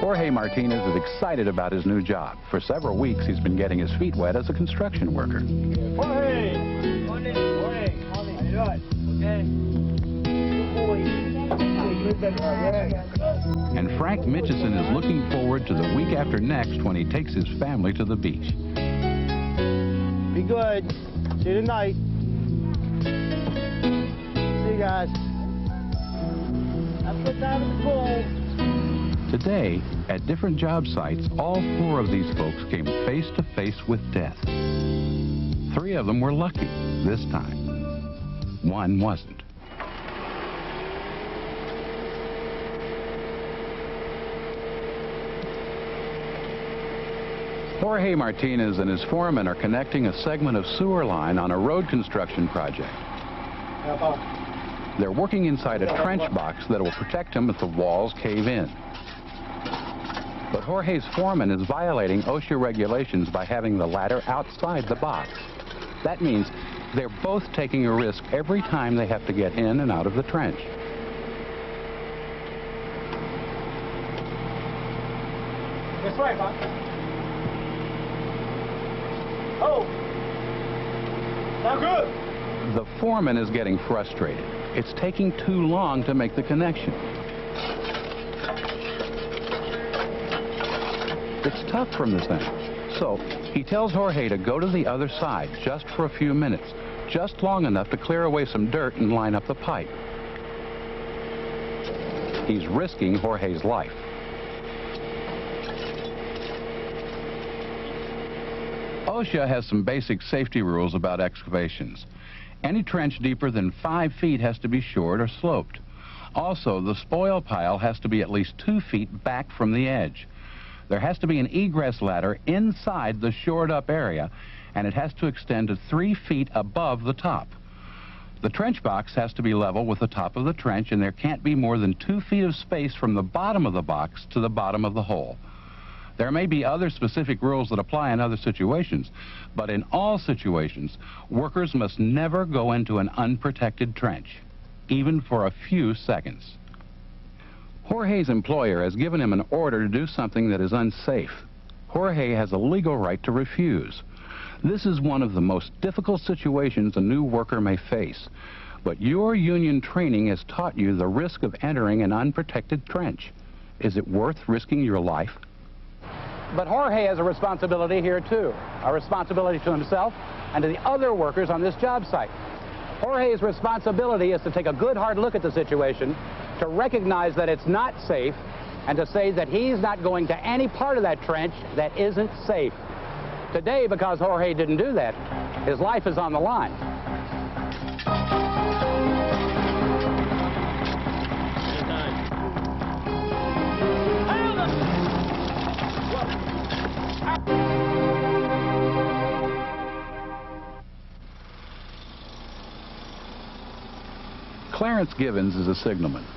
Jorge Martinez is excited about his new job. For several weeks, he's been getting his feet wet as a construction worker. Jorge! Morning. Morning. How you doing? Okay. And Frank Mitchison is looking forward to the week after next when he takes his family to the beach. Be good. See you tonight. See you guys. Have a good time in the pool. Today, at different job sites, all 4 of these folks came face to face with death. 3 of them were lucky this time. 1 wasn't. Jorge Martinez and his foreman are connecting a segment of sewer line on a road construction project. They're working inside a trench box that will protect them if the walls cave in. But Jorge's foreman is violating OSHA regulations by having the ladder outside the box. That means they're both taking a risk every time they have to get in and out of the trench. This way, Bob. Oh! Now good! The foreman is getting frustrated. It's taking too long to make the connection. It's tough from this end. So he tells Jorge to go to the other side just for a few minutes, just long enough to clear away some dirt and line up the pipe. He's risking Jorge's life. OSHA has some basic safety rules about excavations. Any trench deeper than 5 feet has to be shored or sloped. Also, the spoil pile has to be at least 2 feet back from the edge. There has to be an egress ladder inside the shored up area, and it has to extend to 3 feet above the top. The trench box has to be level with the top of the trench, and there can't be more than 2 feet of space from the bottom of the box to the bottom of the hole. There may be other specific rules that apply in other situations, but in all situations, workers must never go into an unprotected trench, even for a few seconds. Jorge's employer has given him an order to do something that is unsafe. Jorge has a legal right to refuse. This is one of the most difficult situations a new worker may face, but your union training has taught you the risk of entering an unprotected trench. Is it worth risking your life? But Jorge has a responsibility here too, a responsibility to himself and to the other workers on this job site. Jorge's responsibility is to take a good hard look at the situation, to recognize that it's not safe, and to say that he's not going to any part of that trench that isn't safe. Today, because Jorge didn't do that, his life is on the line. Clarence Givens is a signalman.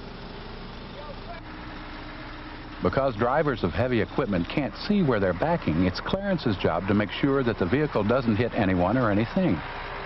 Because drivers of heavy equipment can't see where they're backing, it's Clarence's job to make sure that the vehicle doesn't hit anyone or anything.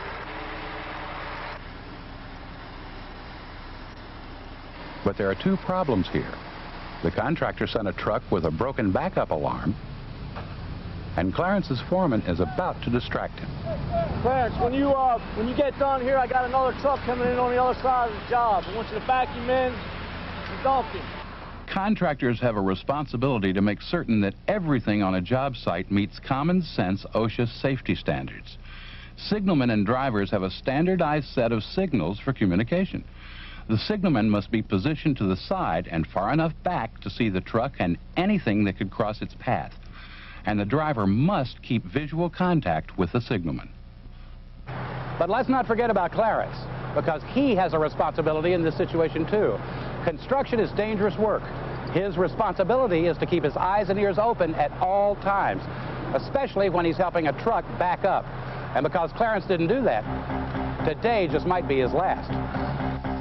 But there are 2 problems here. The contractor sent a truck with a broken backup alarm, and Clarence's foreman is about to distract him. Clarence, when you get done here, I got another truck coming in on the other side of the job. I want you to back him in and dump him. Contractors have a responsibility to make certain that everything on a job site meets common sense OSHA safety standards. Signalmen and drivers have a standardized set of signals for communication. The signalman must be positioned to the side and far enough back to see the truck and anything that could cross its path. And the driver must keep visual contact with the signalman. But let's not forget about Clarence, because he has a responsibility in this situation too. Construction is dangerous work. His responsibility is to keep his eyes and ears open at all times, especially when he's helping a truck back up. And because Clarence didn't do that, today just might be his last.